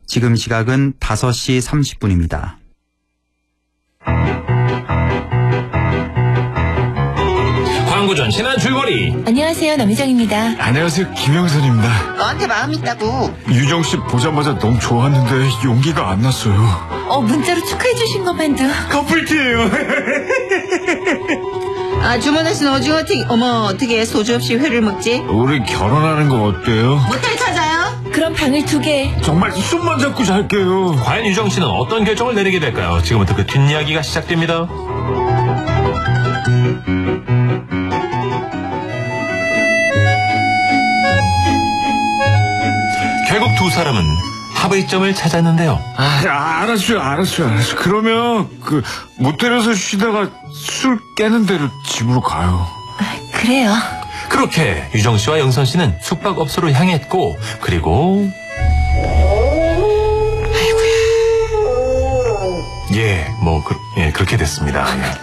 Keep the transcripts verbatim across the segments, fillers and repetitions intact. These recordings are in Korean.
지금 시각은 다섯 시 삼십 분입니다. 광고 전 신한 줄거리. 안녕하세요, 남희정입니다. 안녕하세요, 김영선입니다. 너한테 마음 있다고. 유정씨 보자마자 너무 좋았는데 용기가 안 났어요. 어, 문자로 축하해주신 것만도. 커플티예요. 아, 주문하신 오징어 튀김. 어머, 어떻게 소주 없이 회를 먹지? 우리 결혼하는 거 어때요? 모텔 찾아요? 그럼 방을 두 개. 정말 숨만 잡고 잘게요. 과연 유정 씨는 어떤 결정을 내리게 될까요? 지금부터 그 뒷이야기가 시작됩니다. 결국 두 사람은 합의점을 찾았는데요. 아, 알았어요, 알았어요, 알았어요. 그러면 그 모텔에서 쉬다가 술 깨는 대로 집으로 가요. 아, 그래요. 그렇게 유정 씨와 영선 씨는 숙박업소로 향했고, 그리고 아이고야. 예, 뭐 그, 예, 그렇게 됐습니다.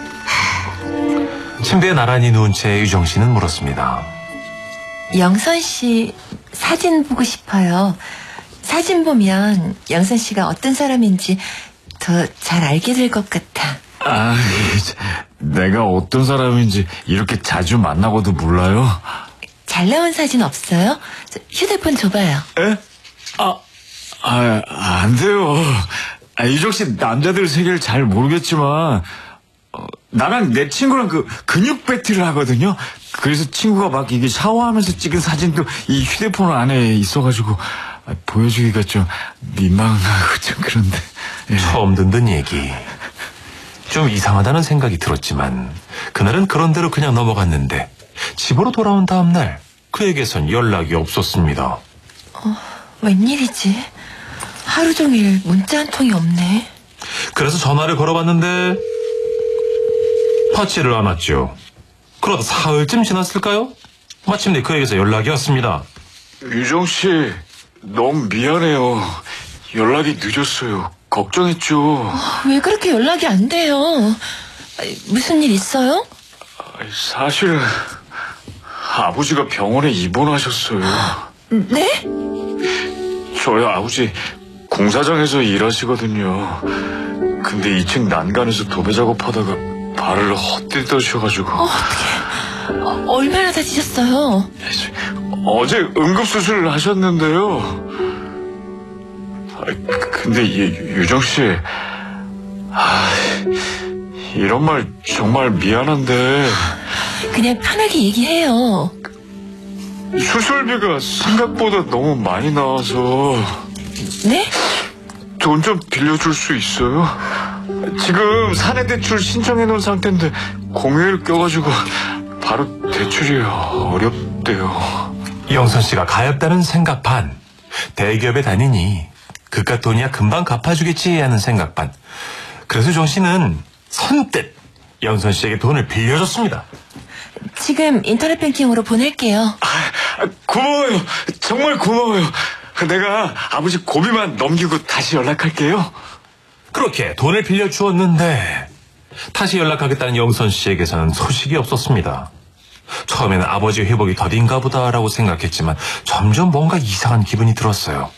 예. 침대에 나란히 누운 채 유정 씨는 물었습니다. 영선 씨 사진 보고 싶어요. 사진 보면 영선 씨가 어떤 사람인지 더 잘 알게 될 것 같아. 아, 내가 어떤 사람인지 이렇게 자주 만나고도 몰라요? 잘 나온 사진 없어요? 저 휴대폰 줘봐요. 에? 아, 아, 안 돼요. 아, 유정씨 남자들 세계를 잘 모르겠지만 어, 나랑 내 친구랑 그 근육 배틀을 하거든요. 그래서 친구가 막 이게 샤워하면서 찍은 사진도 이 휴대폰 안에 있어가지고 아, 보여주기가 좀 민망하고 좀 그런데. 예. 처음 듣는 얘기. 좀 이상하다는 생각이 들었지만 그날은 그런대로 그냥 넘어갔는데 집으로 돌아온 다음 날 그에게선 연락이 없었습니다. 어, 웬일이지? 하루 종일 문자 한 통이 없네. 그래서 전화를 걸어봤는데 받지를 않았죠. 그러다 사흘쯤 지났을까요? 마침내 그에게서 연락이 왔습니다. 유정씨 너무 미안해요. 연락이 늦었어요. 걱정했죠. 어, 왜 그렇게 연락이 안 돼요? 무슨 일 있어요? 사실은 아버지가 병원에 입원하셨어요. 네? 저희 아버지 공사장에서 일하시거든요. 근데 이 층 난간에서 도배 작업하다가 발을 헛디뎌셔가지고. 어, 어떡해. 어, 얼마나 다치셨어요? 어제 응급수술을 하셨는데요. 근데 유정씨, 아, 이런 말 정말 미안한데 그냥 편하게 얘기해요. 수술비가 생각보다 너무 많이 나와서. 네? 돈 좀 빌려줄 수 있어요? 지금 사내대출 신청해놓은 상태인데 공휴일 껴가지고 바로 대출이 어렵대요. 영선 씨가 가엾다는 생각 반, 대기업에 다니니 그깟 돈이야 금방 갚아주겠지 하는 생각 반. 그래서 정 씨는 선뜻 영선 씨에게 돈을 빌려줬습니다. 지금 인터넷 뱅킹으로 보낼게요. 아, 고마워요. 정말 고마워요. 내가 아버지 고비만 넘기고 다시 연락할게요. 그렇게 돈을 빌려주었는데 다시 연락하겠다는 영선 씨에게서는 소식이 없었습니다. 처음에는 아버지 회복이 더딘가 보다라고 생각했지만 점점 뭔가 이상한 기분이 들었어요.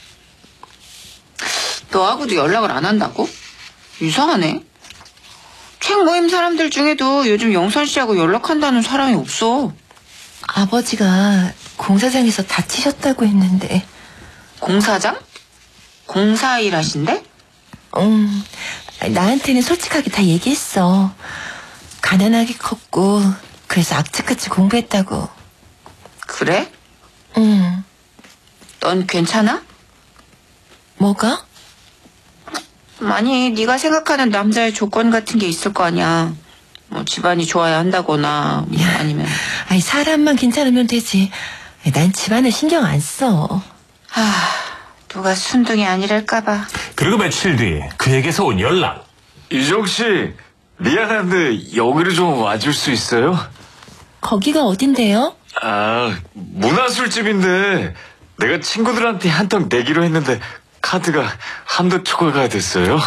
너하고도 연락을 안 한다고? 이상하네. 책 모임 사람들 중에도 요즘 영선 씨하고 연락한다는 사람이 없어. 아버지가 공사장에서 다치셨다고 했는데. 공사장? 공사 일 하신대? 음, 나한테는 솔직하게 다 얘기했어. 가난하게 컸고 그래서 악착같이 공부했다고. 그래? 응. 넌 괜찮아? 뭐가? 아니, 네가 생각하는 남자의 조건 같은 게 있을 거 아니야. 뭐 집안이 좋아야 한다거나 뭐 아니면. 아니, 사람만 괜찮으면 되지. 난 집안을 신경 안 써. 아, 누가 순둥이 아니랄까 봐. 그리고 며칠 뒤 그에게서 온 연락. 유정씨, 미안한데 여기로 좀 와줄 수 있어요? 거기가 어딘데요? 아, 문화술집인데 내가 친구들한테 한 턱 내기로 했는데 카드가 한도 초과가 됐어요.